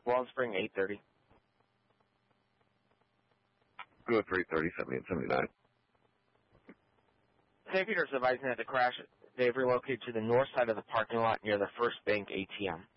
Walnut Spring, 8:30. Go with 3:30, 78, 79. St. Peter's advising that the crash, they've relocated to the north side of the parking lot near the First Bank ATM.